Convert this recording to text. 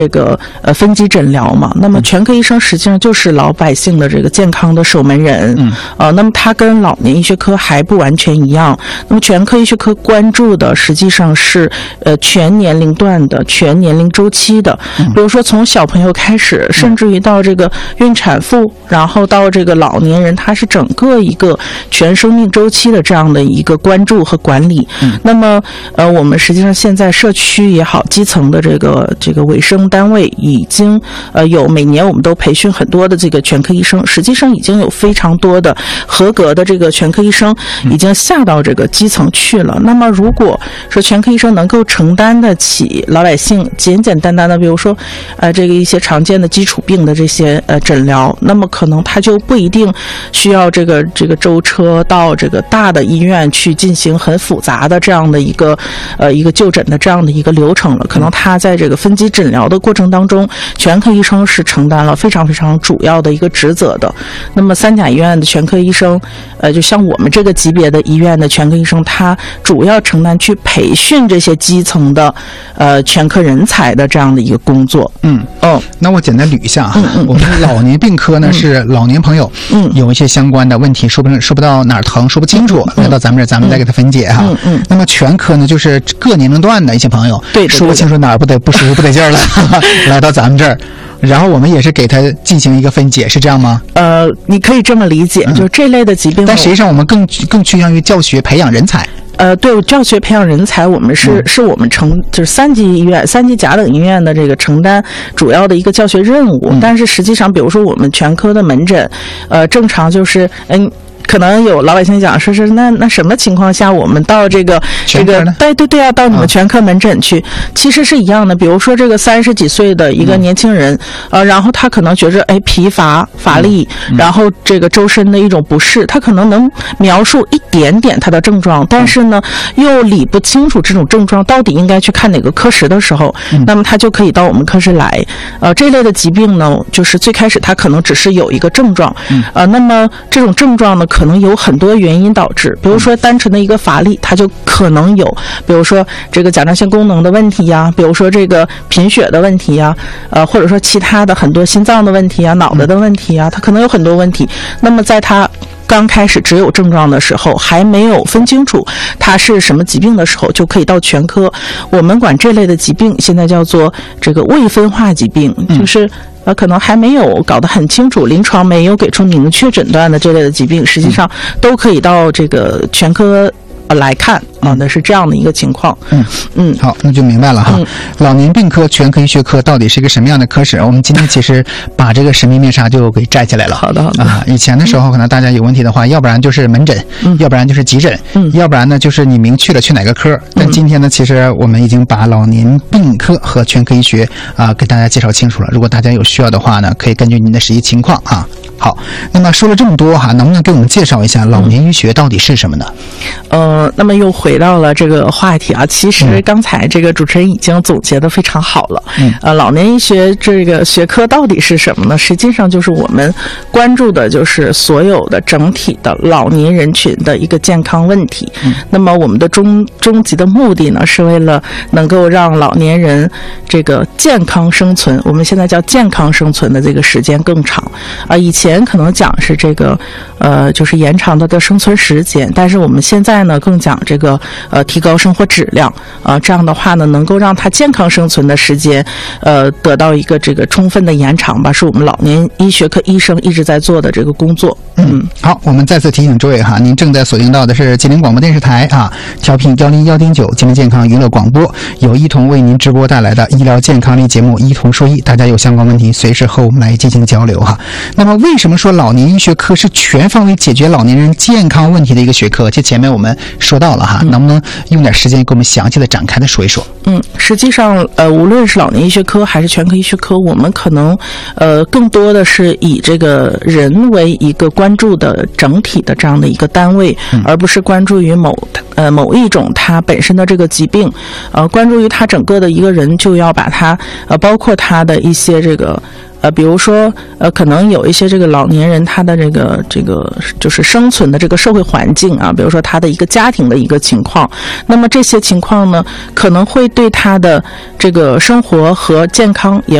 这个分级诊疗嘛，那么全科医生实际上就是老百姓的这个健康的守门人，那么他跟老年医学科还不完全一样。那么全科医学科关注的实际上是全年龄段的、全年龄周期的，比如说从小朋友开始，甚至于到这个孕产妇，然后到这个老年人，它是整个一个全生命周期的这样的一个关注和管理。那么我们实际上现在社区也好，基层的这个卫生单位已经有每年我们都培训很多的这个全科医生，实际上已经有非常多的合格的这个全科医生已经下到这个基层去了。那么如果说全科医生能够承担得起老百姓简简单单的，比如说这个一些常见的基础病的这些诊疗，那么可能他就不一定需要这个舟车到这个大的医院去进行很复杂的这样的一个就诊的这样的一个流程了。可能他在这个分级诊疗的过程当中，全科医生是承担了非常非常主要的一个职责的。那么三甲医院的全科医生就像我们这个级别的医院的全科医生，他主要承担去培训这些基层的全科人才的这样的一个工作。 那我简单捋一下我们老年病科呢是老年朋友有一些相关的问题说不到哪儿疼说不清楚，来到咱们这儿咱们再给他分解那么全科呢就是各年龄段的一些朋友说不清楚哪儿不舒服不得劲儿了来到咱们这儿，然后我们也是给他进行一个分解，是这样吗？ 你可以这么理解，就是这类的疾病， 但实际上我们更趋向于教学培养人才。 对，教学培养人才，我们是我们就是三级医院、三级甲等医院的这个承担主要的一个教学任务。但是实际上，比如说我们全科的门诊，正常就是可能有老百姓讲说是那什么情况下我们到这个对啊，到你们全科门诊去，其实是一样的。比如说这个30几岁的一个年轻人，然后他可能觉着疲乏乏力，然后这个周身的一种不适，他可能能描述一点点他的症状，但是呢又理不清楚这种症状到底应该去看哪个科室的时候，那么他就可以到我们科室来。这类的疾病呢，就是最开始他可能只是有一个症状，那么这种症状呢可能有很多原因导致，比如说单纯的一个乏力，它就可能有，比如说这个甲状腺功能的问题呀，比如说这个贫血的问题呀，或者说其他的很多心脏的问题啊、脑子的问题啊，它可能有很多问题。那么在它刚开始只有症状的时候，还没有分清楚它是什么疾病的时候，就可以到全科。我们管这类的疾病现在叫做这个未分化疾病，就是可能还没有搞得很清楚，临床没有给出明确诊断的这类的疾病，实际上都可以到这个全科来看那是这样的一个情况。 好，那就明白了哈。老年病科全科医学科到底是一个什么样的科室？我们今天其实把这个神秘面纱就给摘下来了。 好的以前的时候可能大家有问题的话，要不然就是门诊，要不然就是急诊，要不然呢就是你明确了去哪个科。但今天呢，其实我们已经把老年病科和全科医学给大家介绍清楚了。如果大家有需要的话呢，可以根据您的实际情况好，那么说了这么多能不能给我们介绍一下老年医学到底是什么呢？ 那么又回到了这个话题其实刚才这个主持人已经总结得非常好了。老年医学这个学科到底是什么呢？实际上就是我们关注的就是所有的整体的老年人群的一个健康问题。那么我们的终极的目的呢，是为了能够让老年人这个健康生存，我们现在叫健康生存的这个时间更长以前可能讲是这个就是延长它的生存时间，但是我们现在呢更讲这个提高生活质量这样的话呢，能够让他健康生存的时间得到一个这个充分的延长吧，是我们老年医学科医生一直在做的这个工作。 好，我们再次提醒诸位您正在锁定到的是吉林广播电视台调频101.9吉林健康娱乐广播，由一同为您直播带来的医疗健康类节目一同说医，大家有相关问题随时和我们来进行交流那么为什么说老年医学科是全方位解决老年人健康问题的一个学科？这前面我们说到了能不能用点时间给我们详细的展开的说一说？ 实际上无论是老年医学科还是全科医学科，我们可能更多的是以这个人为一个关注的整体的这样的一个单位，而不是关注于某一种他本身的这个疾病，关注于他整个的一个人，就要把他包括他的一些这个比如说可能有一些这个老年人他的这个就是生存的这个社会环境啊，比如说他的一个家庭的一个情况，那么这些情况呢可能会对他的这个生活和健康也